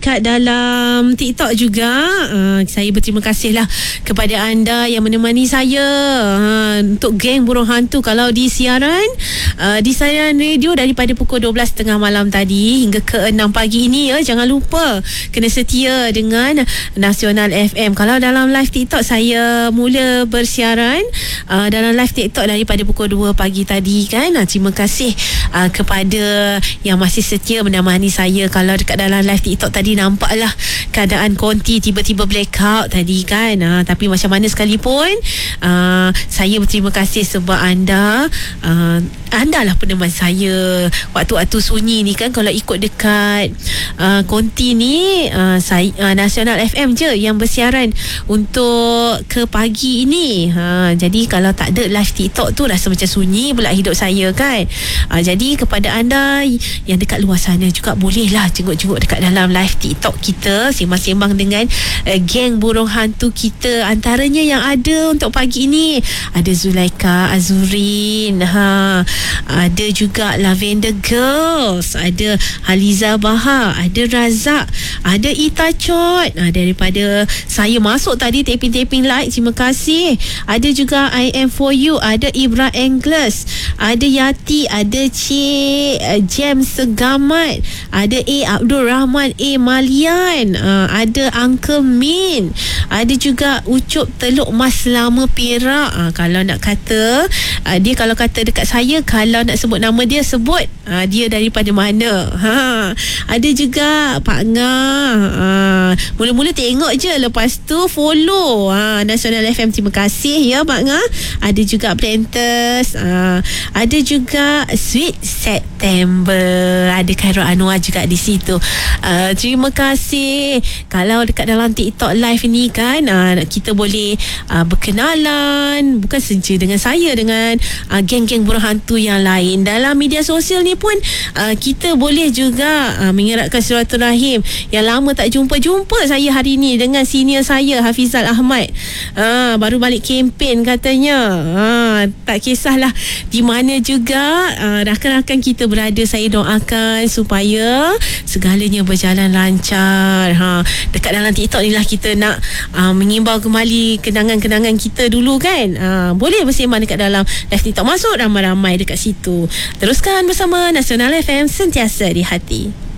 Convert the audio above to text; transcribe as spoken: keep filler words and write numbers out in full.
dekat dalam TikTok juga. Uh, saya berterima kasihlah kepada anda yang menemani saya uh, untuk geng burung hantu kalau di siaran uh, di siaran radio daripada pukul dua belas tiga puluh malam tadi hingga ke enam pagi ini ya. Jangan lupa kena setia dengan Nasional F M. Kalau dalam live TikTok saya mula bersiaran uh, dalam live TikTok daripada pukul dua pagi tadi kan. Uh, terima kasih uh, kepada yang masih setia menemani saya. Kalau dekat dalam live TikTok tadi nampaklah keadaan konti tiba-tiba blackout tadi kan. Uh, tapi macam mana sekalipun uh, saya berterima kasih sebab anda uh, anda lah peneman saya waktu-waktu sunyi ni kan. Kalau ikut dekat uh, konti ni uh, saya, uh, Nasional F M je yang bersiaran untuk ke pagi ini. uh, Jadi kalau tak ada live TikTok tu rasa macam sunyi pula hidup saya kan. uh, Jadi kepada anda yang dekat luar sana juga bolehlah jenguk-jenguk dekat dalam live TikTok kita, sembang-sembang dengan uh, geng burung hantu kita. Antaranya yang ada untuk pagi ini ada Zulaika Azurin, ha, ada juga Lavender Girls, ada Haliza Bahar, ada Razak, ada Ita Chot. ha, Daripada saya masuk tadi taping-taping like, terima kasih. Ada juga I Am For You, ada Ibra Anglers, ada Yati, ada Cik uh, Jem Segamat, ada A Abdul Rahman A Malian, uh, ada Uncle Min, ada juga Ucup Teluk Mas Lama Perak. uh, Kalau nak kata uh, dia kalau kata dekat saya, kalau nak sebut nama dia, sebut uh, dia daripada mana. ha. Ada juga Pak Ngah, uh, mula-mula tengok je, lepas tu follow ha, Nasional F M. Terima kasih ya Pak Ngah. Ada juga Planters, uh, ada juga Sweet September, ada Khairul Anwar juga di situ. uh, Terima kasih. Kalau dekat dalam TikTok live ni kan, uh, kita boleh uh, berkenalan bukan saja dengan saya, dengan uh, geng-geng burung hantu yang lain. Dalam media sosial ni pun uh, kita boleh juga uh, mengeratkan silaturahim. Yang lama tak jumpa-jumpa saya hari ni dengan senior saya Hafizal Ahmad. uh, Baru balik kempen katanya. uh, Tak kisahlah di mana juga uh, rakan-rakan kita berada, saya doakan supaya segalanya berjalan lancar. ha. Dekat dalam TikTok ni lah kita nak uh, mengimbau kembali kenangan-kenangan kita dulu kan. uh, Boleh bersembang dekat dalam live TikTok, masuk ramai-ramai dekat situ. Teruskan bersama Nasional F M, sentiasa di hati.